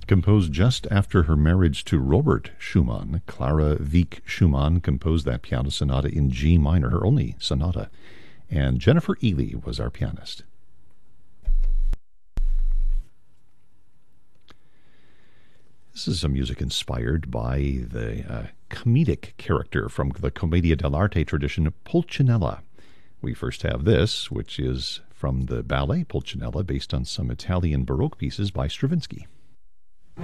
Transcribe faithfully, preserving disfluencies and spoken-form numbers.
composed just after her marriage to Robert Schumann. Clara Wieck Schumann composed that piano sonata in G minor, her only sonata. And Jennifer Ely was our pianist. This is some music inspired by the uh, comedic character from the Commedia dell'arte tradition, Pulcinella. We first have this, which is from the ballet Pulcinella, based on some Italian Baroque pieces by Stravinsky.